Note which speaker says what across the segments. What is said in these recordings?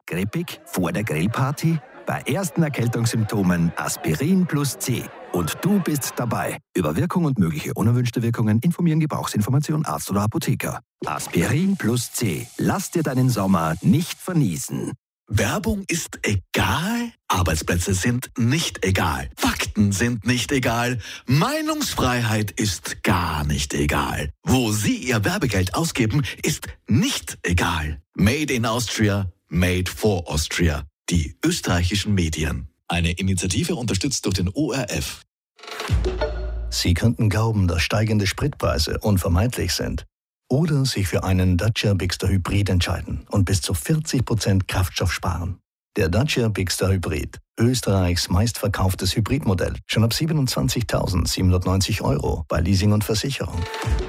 Speaker 1: Grippig? Vor der Grillparty? Bei ersten Erkältungssymptomen Aspirin plus C. Und du bist dabei. Über Wirkung und mögliche unerwünschte Wirkungen informieren Gebrauchsinformation Arzt oder Apotheker. Aspirin plus C. Lass dir deinen Sommer nicht verniesen.
Speaker 2: Werbung ist egal, Arbeitsplätze sind nicht egal, Fakten sind nicht egal, Meinungsfreiheit ist gar nicht egal. Wo Sie Ihr Werbegeld ausgeben, ist nicht egal. Made in Austria, made for Austria. Die österreichischen Medien. Eine Initiative unterstützt durch den ORF.
Speaker 3: Sie könnten glauben, dass steigende Spritpreise unvermeidlich sind. Oder sich für einen Dacia Bigster Hybrid entscheiden und bis zu 40% Kraftstoff sparen. Der Dacia Bigster Hybrid, Österreichs meistverkauftes Hybridmodell, schon ab 27.790 € bei Leasing und Versicherung.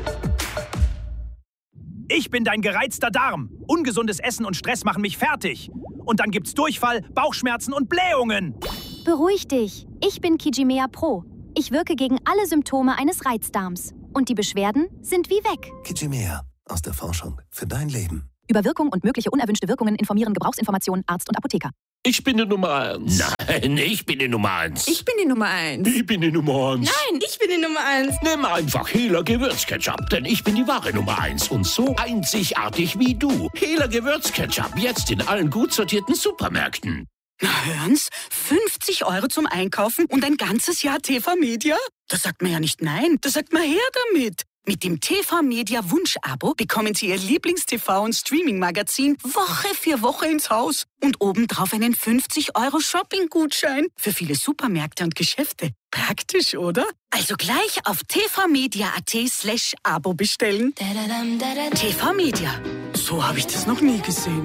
Speaker 4: Ich bin dein gereizter Darm. Ungesundes Essen und Stress machen mich fertig. Und dann gibt's Durchfall, Bauchschmerzen und Blähungen.
Speaker 5: Beruhig dich. Ich bin Kijimea Pro. Ich wirke gegen alle Symptome eines Reizdarms. Und die Beschwerden sind wie weg.
Speaker 6: Kijimea, aus der Forschung für dein Leben.
Speaker 5: Über Wirkung und mögliche unerwünschte Wirkungen informieren Gebrauchsinformationen Arzt und Apotheker.
Speaker 7: Ich bin die Nummer 1.
Speaker 8: Nein, ich bin die Nummer 1.
Speaker 9: Ich bin die Nummer 1.
Speaker 7: Ich bin die Nummer 1.
Speaker 9: Nein, ich bin die Nummer 1.
Speaker 8: Nimm einfach Hehler Gewürzketchup, denn ich bin die wahre Nummer 1 und so einzigartig wie du. Hehler Gewürzketchup, jetzt in allen gut sortierten Supermärkten.
Speaker 9: Na hören's, 50 € zum Einkaufen und ein ganzes Jahr TV-Media? Da sagt man ja nicht nein, da sagt man her damit. Mit dem TV-Media Wunsch-Abo bekommen Sie Ihr Lieblings-TV- und Streaming-Magazin Woche für Woche ins Haus. Und obendrauf einen 50 € Shopping-Gutschein für viele Supermärkte und Geschäfte. Praktisch, oder? Also gleich auf tvmedia.at/Abo bestellen. TV-Media. So habe ich das noch nie gesehen.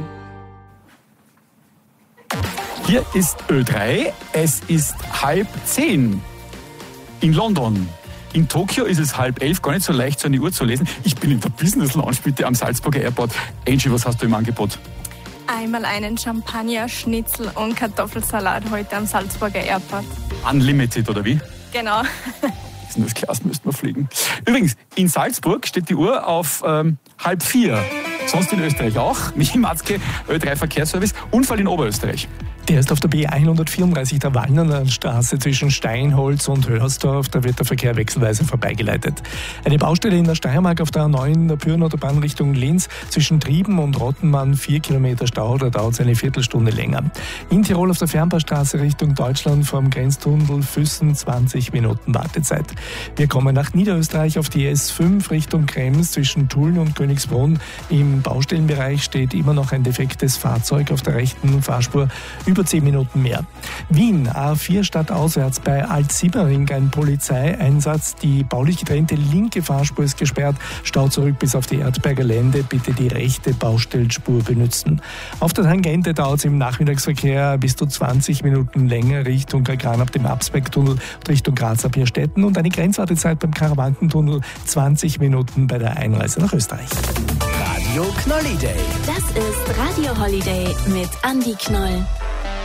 Speaker 10: Hier ist Ö3, es ist 9:30 in London. In Tokio ist es 10:30, gar nicht so leicht, so eine Uhr zu lesen. Ich bin in der Business Lounge bitte am Salzburger Airport. Angie, was hast du im Angebot?
Speaker 11: Einmal einen Champagner, Schnitzel und Kartoffelsalat heute am Salzburger Airport.
Speaker 10: Unlimited, oder wie?
Speaker 11: Genau.
Speaker 10: Das Glas müssten wir fliegen. Übrigens, in Salzburg steht die Uhr auf 3:30. Sonst in Österreich auch. Michi Matzke, Ö3 Verkehrsservice. Unfall in Oberösterreich.
Speaker 12: Der ist auf der B134 der Wallnerstraße zwischen Steinholz und Hörsdorf. Da wird der Verkehr wechselweise vorbeigeleitet. Eine Baustelle in der Steiermark auf der A9 der Pyrenautobahn Richtung Linz zwischen Trieben und Rottenmann 4 Kilometer Stau. Da dauert es eine Viertelstunde länger. In Tirol auf der Fernbahnstraße Richtung Deutschland vom Grenztunnel Füssen 20 Minuten Wartezeit. Wir kommen nach Niederösterreich auf die S5 Richtung Krems zwischen Tulln und Königsbrunn. Im Baustellenbereich steht immer noch ein defektes Fahrzeug auf der rechten Fahrspur. Über 10 Minuten mehr. Wien, A4 stadtauswärts bei Alt-Simmering ein Polizeieinsatz. Die baulich getrennte linke Fahrspur ist gesperrt. Stau zurück bis auf die Erdberger Lände. Bitte die rechte Baustellspur benutzen. Auf der Tangente dauert es im Nachmittagsverkehr bis zu 20 Minuten länger Richtung Gran ab dem Abspecktunnel und Richtung Graz ab Hirstetten und eine Grenzwartezeit beim Karawankentunnel 20 Minuten bei der Einreise nach Österreich.
Speaker 1: Radio Knolliday.
Speaker 5: Das ist Radio Holiday mit Andi Knoll.